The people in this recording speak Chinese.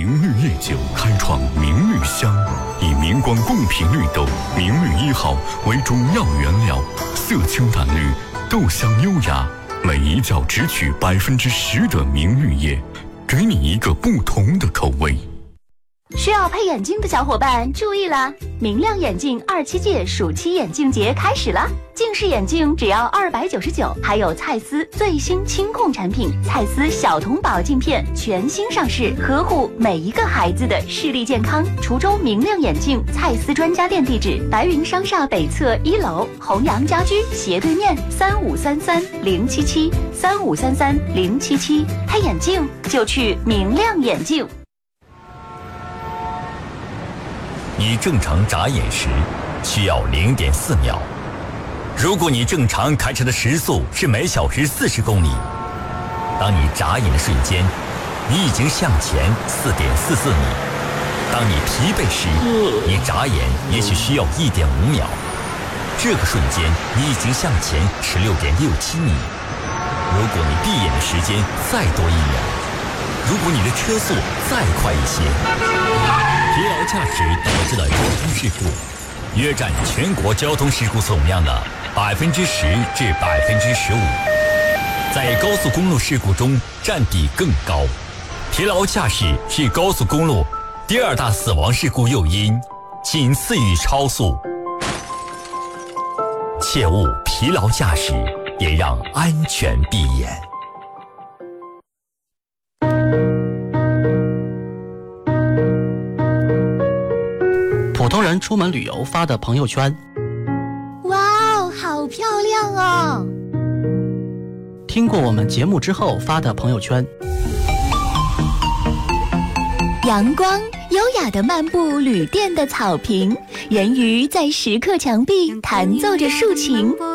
明绿夜酒开创明绿香，以明光贡品绿豆明绿1号为主要原料，色清淡绿，豆香优雅，每一窖只取10%的明绿叶，给你一个不同的口味。 需要配眼镜的小伙伴注意了，明亮眼镜27届暑期眼镜节开始了，近视眼镜只要299，还有蔡司最新清控产品蔡司小童宝镜片全新上市，呵护每一个孩子的视力健康。滁州明亮眼镜蔡司专家店地址：白云商厦北侧1楼，弘阳家居斜对面，3533-077，3533-077，配眼镜就去明亮眼镜。 你正常眨眼时需要0.4秒，如果你正常开车的时速是每小时40公里，当你眨眼的瞬间，你已经向前4.44米。当你疲惫时，你眨眼也许需要1.5秒，这个瞬间你已经向前16.67米。如果你闭眼的时间再多1秒，如果你的车速再快一些，疲劳驾驶导致的交通事故约占全国交通事故总量的10%至15%，在高速公路事故中占比更高。疲劳驾驶是高速公路第2大死亡事故诱因，仅次于超速。切勿疲劳驾驶，也让安全闭眼。 普通人出门旅游发的朋友圈。 哇哦，好漂亮哦！ 听过我们节目之后发的朋友圈。 阳光优雅地漫步旅店的草坪，人鱼在石刻墙壁弹奏着竖琴。